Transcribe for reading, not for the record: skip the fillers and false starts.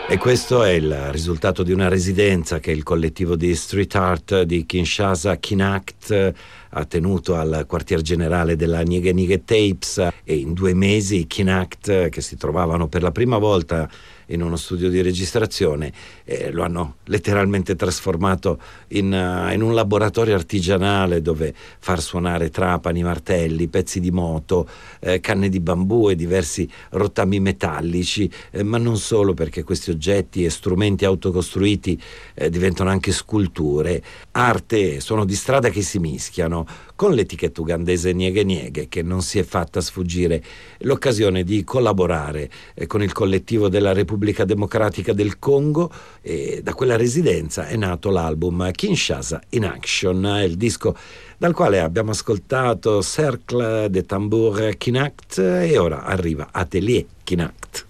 E questo è il risultato di una residenza che il collettivo di street art di Kinshasa, Kinact, ha tenuto al quartier generale della Nigue Nigue Tapes, e in 2 mesi Kinact, che si trovavano per la prima volta in uno studio di registrazione, lo hanno letteralmente trasformato in un laboratorio artigianale dove far suonare trapani, martelli, pezzi di moto, canne di bambù e diversi rottami metallici, ma non solo, perché questi oggetti e strumenti autocostruiti diventano anche sculture, arte e suono di strada che si mischiano con l'etichetta ugandese Niege Niege, che non si è fatta sfuggire l'occasione di collaborare con il collettivo della Repubblica Democratica del Congo, e da quella residenza è nato l'album Kinshasa in Action, il disco dal quale abbiamo ascoltato Cercle de Tambour Kinact, e ora arriva Atelier Kinact.